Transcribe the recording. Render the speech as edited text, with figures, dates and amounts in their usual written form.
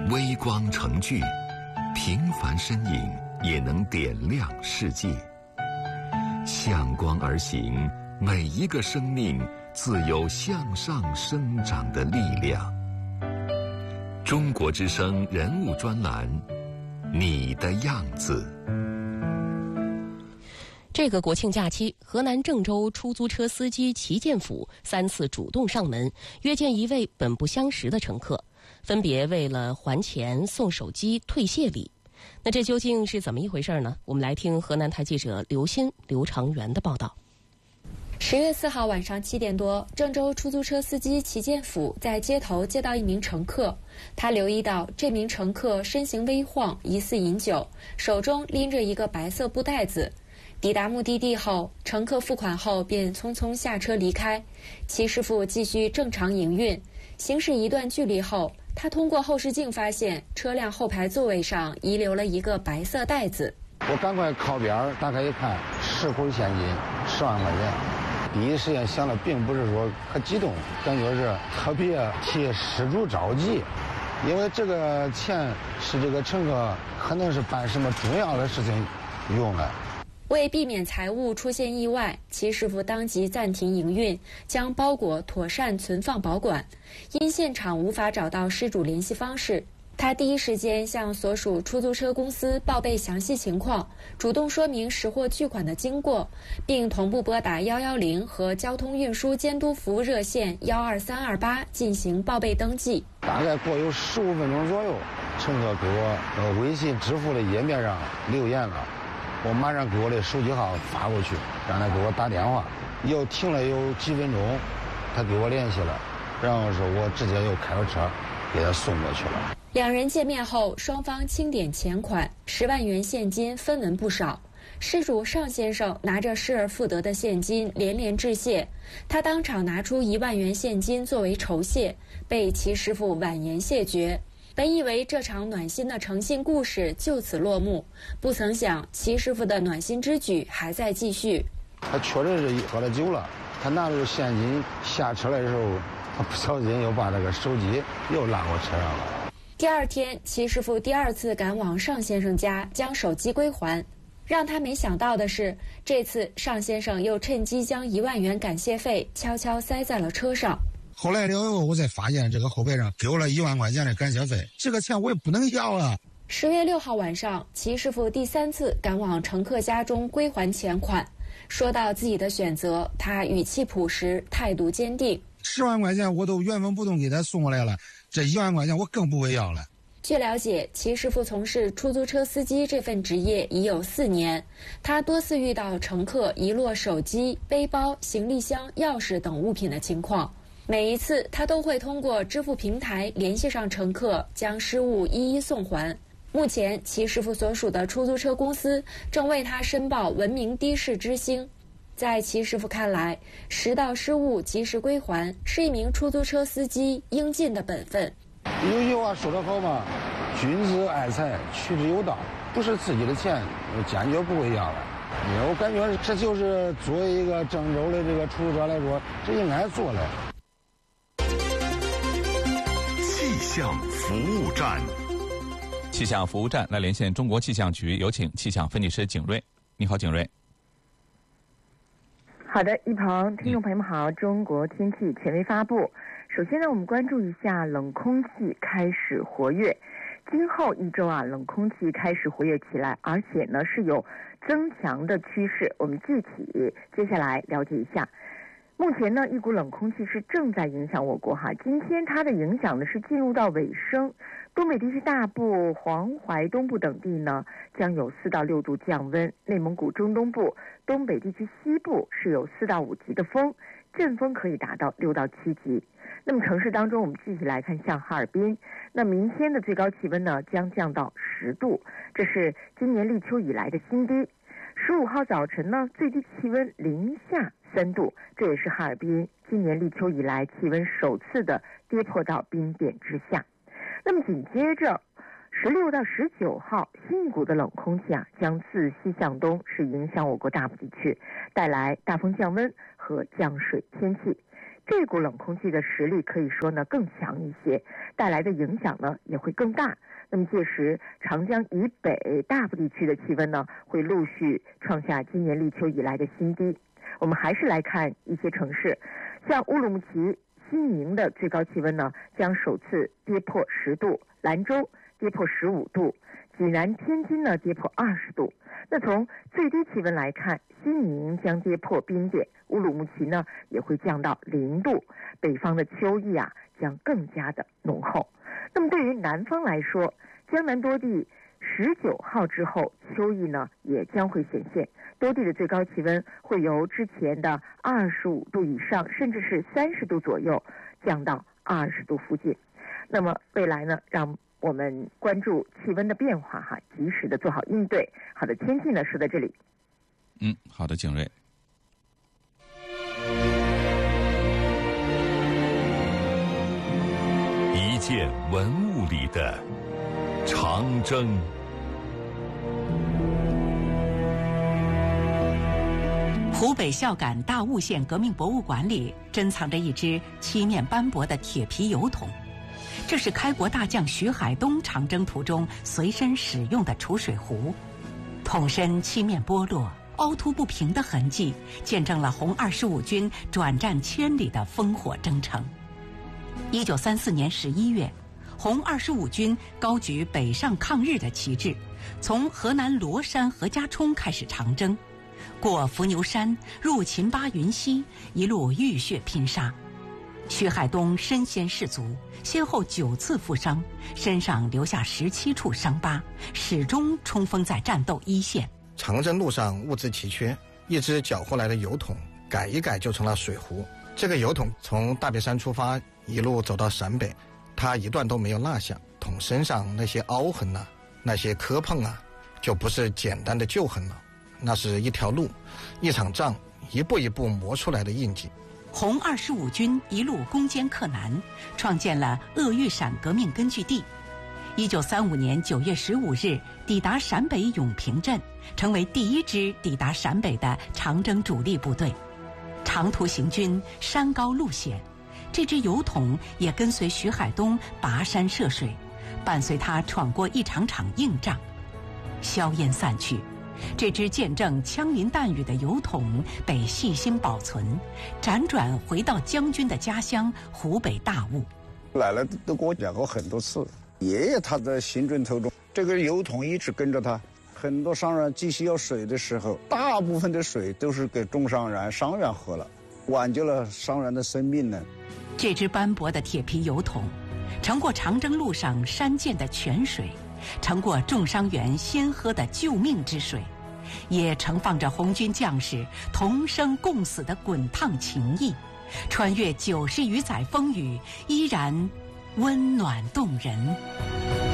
微光成炬，平凡身影也能点亮世界。向光而行，每一个生命自有向上生长的力量。中国之声人物专栏，你的样子。 这个国庆假期，河南郑州出租车司机齐建甫3次主动上门，约见一位本不相识的乘客，分别为了还钱、送手机、退谢礼。那这究竟是怎么一回事呢？我们来听河南台记者刘鑫、刘长元的报道。 10月4号晚上7点多，郑州出租车司机齐建甫在街头接到一名乘客，他留意到这名乘客身形微晃，疑似饮酒，手中拎着一个白色布袋子。抵达目的地后，乘客付款后便匆匆下车离开，齐师傅继续正常营运。行驶一段距离后，他通过后视镜发现车辆后排座位上遗留了一个白色袋子。 我赶快靠边打开一看，10口现金，10万块钱。第一时间想的并不是说很激动，感觉是特别替失主着急，因为这个钱是这个乘客可能是办什么重要的事情用的。 为避免财物出现意外，齐师傅当即暂停营运，将包裹妥善存放保管。因现场无法找到失主联系方式，他第一时间向所属出租车公司报备详细情况，主动说明识获巨款的经过，并同步拨打110和交通运输监督服务热线12328进行报备登记。 大概过有15分钟左右，乘客给我微信支付的页面上留言了。我马上给我的手机号发过去，让他给我打电话。又停了有几分钟，他给我联系了，然后是我直接又开着车给他送过去了。 两人见面后，双方清点钱款，10万元现金分文不少。失主尚先生拿着失而复得的现金连连致谢，他当场拿出1万元现金作为酬谢，被齐师傅婉言谢绝。本以为这场暖心的诚信故事就此落幕，不曾想齐师傅的暖心之举还在继续。 他确实是喝了酒了，他拿着现金下车来的时候，他不小心又把这个手机又拉过车上了。 第二天，齐师傅第2次赶往尚先生家将手机归还。让他没想到的是，这次尚先生又趁机将1万元感谢费悄悄塞在了车上。 后来了，我才发现这个后备上给我了1万块钱的感谢费，这个钱我也不能要啊。 10月6号晚上，齐师傅第3次赶往乘客家中归还钱款。说到自己的选择，他语气朴实，态度坚定。 10万块钱我都原封不动给他送过来了，这1万块钱我更不会要了。 据了解，齐师傅从事出租车司机这份职业已有4年，他多次遇到乘客遗落手机、背包、行李箱、钥匙等物品的情况。每一次，他都会通过支付平台联系上乘客，将失物一一送还。目前，齐师傅所属的出租车公司正为他申报文明的士之星。在齐师傅看来，拾到失物及时归还是一名出租车司机应尽的本分。 有句话说得好嘛，君子爱财，取之有道。不是自己的钱，我坚决不会要的。因为我感觉这就是作为一个郑州的这个出租车来说，这应该做的。 气象服务站， 气象服务站来连线中国气象局，有请气象分析师景瑞。你好，景瑞。 好的，一鹏，听众朋友们好，中国天气权威发布。首先呢，我们关注一下冷空气开始活跃。今后1周啊，冷空气开始活跃起来，而且呢是有增强的趋势。我们具体接下来了解一下。目前呢，一股冷空气是正在影响我国哈。今天它的影响呢是进入到尾声，东北地区大部、黄淮东部等地呢将有4到6度降温，内蒙古中东部、东北地区西部是有4到5级的风，阵风可以达到6到7级。那么城市当中，我们具体来看，像哈尔滨，那明天的最高气温呢将降到10度，这是今年立秋以来的新低。15号早晨呢，最低气温零下3度，这也是哈尔滨今年立秋以来气温首次的跌破到冰点之下。那么紧接着16到19号，新一股的冷空气啊将自西向东，是影响我国大部地区，带来大风降温和降水天气。 这股冷空气的实力可以说呢更强一些，带来的影响呢也会更大。那么届时长江以北大部地区的气温呢会陆续创下今年立秋以来的新低。我们还是来看一些城市，像乌鲁木齐、西宁的最高气温呢将首次跌破10度，兰州跌破15度，济南、天津呢跌破20度。那从最低气温来看，西宁将跌破冰点，乌鲁木齐呢也会降到0度。北方的秋意啊将更加的浓厚。那么对于南方来说，江南多地19号之后，秋意呢也将会显现，多地的最高气温会由之前的25度以上，甚至是30度左右，降到20度附近。那么未来呢，让我们关注气温的变化哈，及时的做好应对。好的，天气呢说到这里。 好的，景睿。 一件文物里的长征。 湖北孝感大悟县革命博物馆里珍藏着一只漆面斑驳的铁皮油桶，这是开国大将徐海东长征途中随身使用的储水壶。桶身漆面剥落，凹凸不平的痕迹见证了红25军转战千里的烽火征程。1934年11月，红25军高举北上抗日的旗帜，从河南罗山何家冲开始长征，过伏牛山，入秦巴云溪，一路浴血拼杀。徐海东身先士卒，先后9次负伤，身上留下17处伤疤，始终冲锋在战斗一线。 长征路上物资奇缺，一只缴获来的油桶改一改就成了水壶。这个油桶从大别山出发，一路走到陕北，它一段都没有落下。桶身上那些凹痕啊，那些磕碰啊，就不是简单的旧痕了，那是一条路，一场仗，一步一步磨出来的印记。 红25军一路攻坚克难，创建了鄂豫陕革命根据地。1935年9月15日抵达陕北永平镇，成为第一支抵达陕北的长征主力部队。长途行军，山高路险，这支油桶也跟随徐海东跋山涉水，伴随他闯过一场场硬仗。硝烟散去，这只见证枪林弹雨的油桶被细心保存，辗转回到将军的家乡湖北大悟。 奶奶都跟我讲过很多次，爷爷他在行军途中，这个油桶一直跟着他。很多商人急需要水的时候，大部分的水都是给中商人、商员喝了，挽救了商人的生命呢。 这只斑驳的铁皮油桶，盛过长征路上山涧的泉水，盛过重伤员先喝的救命之水，也盛放着红军将士同生共死的滚烫情谊。穿越90余载风雨，依然温暖动人。